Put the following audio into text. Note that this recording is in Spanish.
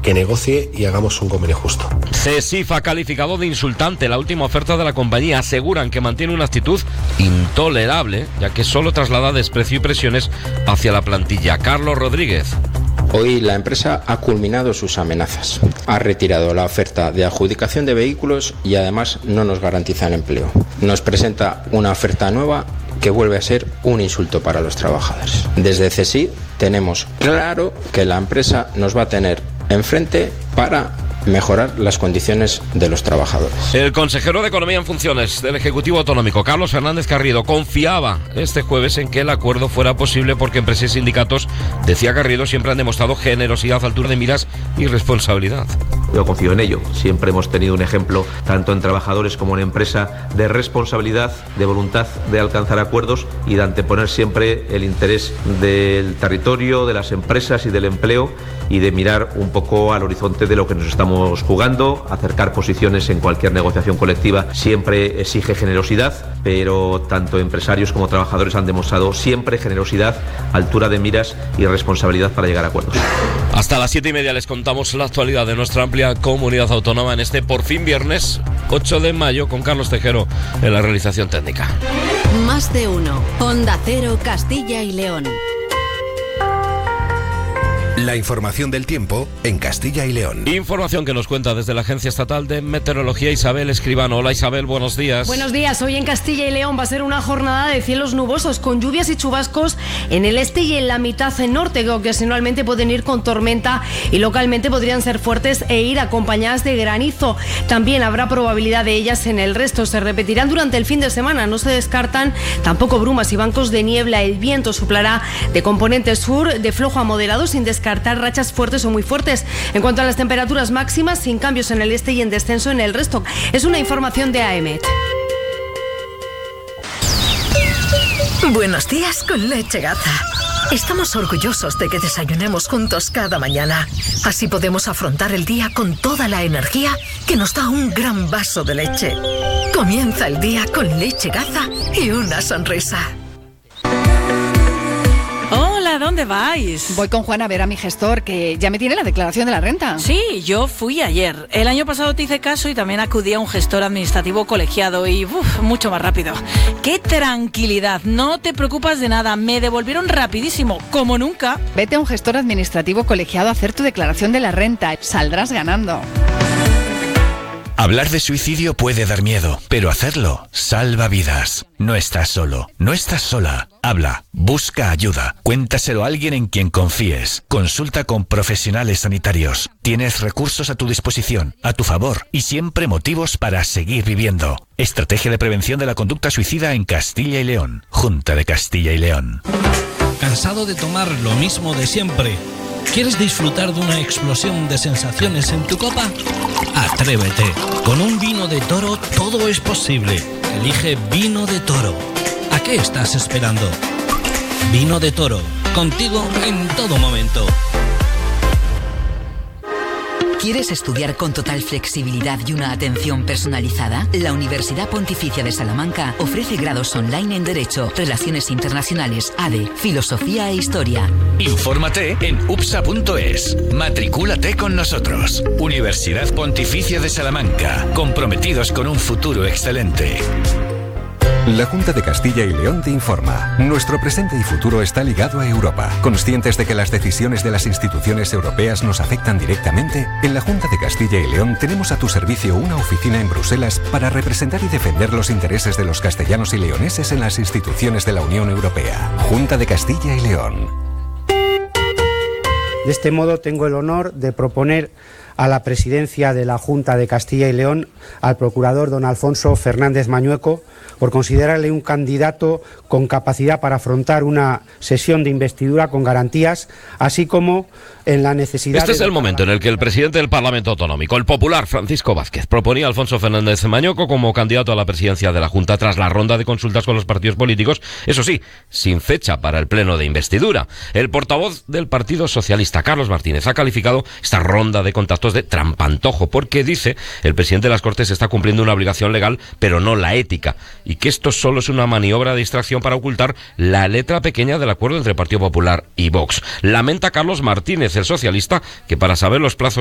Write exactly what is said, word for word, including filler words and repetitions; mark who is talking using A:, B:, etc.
A: que negocie y hagamos un convenio justo.
B: CESIF ha calificado de insultante la última oferta de la compañía. Aseguran que mantiene una actitud intolerable, ya que solo traslada desprecio y presiones hacia la plantilla. Carlos Rodríguez.
C: Hoy la empresa ha culminado sus amenazas. Ha retirado la oferta de adjudicación de vehículos y además no nos garantiza el empleo. Nos presenta una oferta nueva que vuelve a ser un insulto para los trabajadores. Desde CESIF tenemos claro que la empresa nos va a tener enfrente para mejorar las condiciones de los trabajadores.
B: El consejero de Economía en funciones del Ejecutivo Autonómico, Carlos Fernández Carriedo, confiaba este jueves en que el acuerdo fuera posible porque empresas y sindicatos, decía Carriedo, siempre han demostrado generosidad, altura de miras y responsabilidad.
D: Yo confío en ello. Siempre hemos tenido un ejemplo, tanto en trabajadores como en empresa, de responsabilidad, de voluntad de alcanzar acuerdos y de anteponer siempre el interés del territorio, de las empresas y del empleo, y de mirar un poco al horizonte de lo que nos estamos jugando. Acercar posiciones en cualquier negociación colectiva siempre exige generosidad, pero tanto empresarios como trabajadores han demostrado siempre generosidad, altura de miras y responsabilidad para llegar a acuerdos.
B: Hasta las siete y media les contamos la actualidad de nuestra amplia comunidad autónoma en este por fin viernes ocho de mayo con Carlos Tejero en la realización técnica.
E: Más de uno. Onda Cero, Castilla y León.
F: La información del tiempo en Castilla y León.
B: Información que nos cuenta desde la Agencia Estatal de Meteorología Isabel Escribano. Hola Isabel, buenos días.
G: Buenos días. Hoy en Castilla y León va a ser una jornada de cielos nubosos con lluvias y chubascos en el este y en la mitad norte, que ocasionalmente pueden ir con tormenta y localmente podrían ser fuertes e ir acompañadas de granizo. También habrá probabilidad de ellas en el resto. Se repetirán durante el fin de semana. No se descartan tampoco brumas y bancos de niebla. El viento soplará de componente sur de flojo a moderado, sin descartar rachas fuertes o muy fuertes. En cuanto a las temperaturas máximas, sin cambios en el este y en descenso en el resto. Es una información de AEMET.
H: Buenos días con Leche Gaza. Estamos orgullosos de que desayunemos juntos cada mañana. Así podemos afrontar el día con toda la energía que nos da un gran vaso de leche. Comienza el día con Leche Gaza y una sonrisa.
I: Hola, ¿dónde vais?
J: Voy con Juan a ver a mi gestor, que ya me tiene la declaración de la renta.
I: Sí, yo fui ayer. El año pasado te hice caso y también acudí a un gestor administrativo colegiado y uf, mucho más rápido. ¡Qué tranquilidad! No te preocupas de nada. Me devolvieron rapidísimo, como nunca.
J: Vete a un gestor administrativo colegiado a hacer tu declaración de la renta. Saldrás ganando.
K: Hablar de suicidio puede dar miedo, pero hacerlo salva vidas. No estás solo, no estás sola. Habla, busca ayuda, cuéntaselo a alguien en quien confíes. Consulta con profesionales sanitarios. Tienes recursos a tu disposición, a tu favor y siempre motivos para seguir viviendo. Estrategia de prevención de la conducta suicida en Castilla y León. Junta de Castilla y León.
L: ¿Cansado de tomar lo mismo de siempre? ¿Quieres disfrutar de una explosión de sensaciones en tu copa? Atrévete. Con un vino de Toro todo es posible. Elige Vino de Toro. ¿A qué estás esperando? Vino de Toro. Contigo en todo momento.
M: ¿Quieres estudiar con total flexibilidad y una atención personalizada? La Universidad Pontificia de Salamanca ofrece grados online en Derecho, Relaciones Internacionales, A D E, Filosofía e Historia.
K: Infórmate en U P S A punto es. Matricúlate con nosotros. Universidad Pontificia de Salamanca. Comprometidos con un futuro excelente.
N: La Junta de Castilla y León te informa. Nuestro presente y futuro está ligado a Europa. Conscientes de que las decisiones de las instituciones europeas nos afectan directamente, en la Junta de Castilla y León tenemos a tu servicio una oficina en Bruselas para representar y defender los intereses de los castellanos y leoneses en las instituciones de la Unión Europea. Junta de Castilla y León.
O: De este modo tengo el honor de proponer a la presidencia de la Junta de Castilla y León al procurador don Alfonso Fernández Mañueco, por considerarle un candidato con capacidad para afrontar una sesión de investidura con garantías, así como en la necesidad...
B: Este es el momento en el que el presidente del Parlamento Autonómico, el popular Francisco Vázquez, proponía a Alfonso Fernández Mañueco como candidato a la presidencia de la Junta tras la ronda de consultas con los partidos políticos, eso sí, sin fecha para el pleno de investidura. El portavoz del Partido Socialista, Carlos Martínez, ha calificado esta ronda de contactos de trampantojo, porque dice el presidente de las Cortes está cumpliendo una obligación legal, pero no la ética, y que esto solo es una maniobra de distracción para ocultar la letra pequeña del acuerdo entre Partido Popular y Vox. Lamenta Carlos Martínez, el socialista, que para saber los plazos